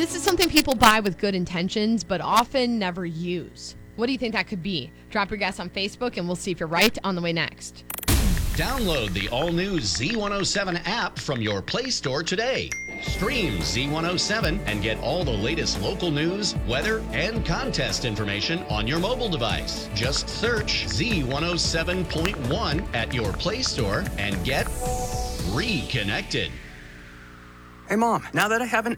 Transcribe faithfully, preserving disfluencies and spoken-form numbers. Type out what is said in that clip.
This is something people buy with good intentions, but often never use. What do you think that could be? Drop your guess on Facebook, and we'll see if you're right on the way next. Download the all-new Z one oh seven app from your Play Store today. Stream Z one oh seven and get all the latest local news, weather, and contest information on your mobile device. Just search Z one oh seven point one at your Play Store and get reconnected. Hey, Mom, now that I have an